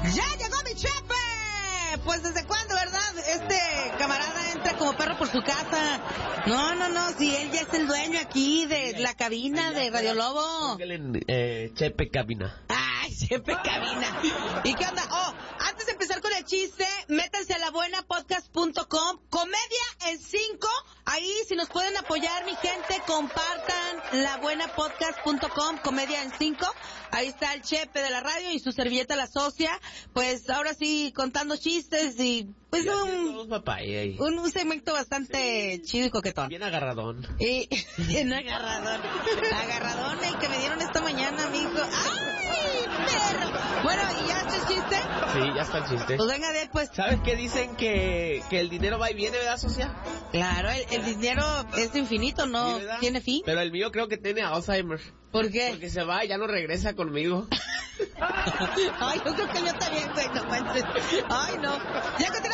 ¡Ya llegó mi Chepe! Pues ¿desde cuándo, verdad? Este camarada entra como perro por su casa. No, si él ya es el dueño aquí de la cabina de Radio Lobo. Chepe Cabina. Ay, Chepe Cabina. ¿Y qué onda? Antes de empezar con el chiste, métanse a labuenapodcast.com, Comedia en 5. Ahí, si nos pueden apoyar, mi gente, compartan labuenapodcast.com, Comedia en 5. Ahí está el Chepe de la radio y su servilleta la socia. Pues ahora sí, contando chistes y pues un segmento bastante chido y coquetón. Bien agarradón. Y bien agarradón. Agarradón el que me dieron esta mañana, mijo. ¡Ay, perro! Bueno, ¿y ya está el chiste? Sí, ya está el chiste. Pues venga de pues. ¿Sabes qué dicen que el dinero va y viene, verdad, socia? Claro, el dinero es infinito, no Sí, tiene fin. Pero el mío creo que tiene Alzheimer. ¿Por qué? Porque se va y ya no regresa conmigo. Ay, yo creo que yo también, güey, no manches. Ay, no. Ya continuamos.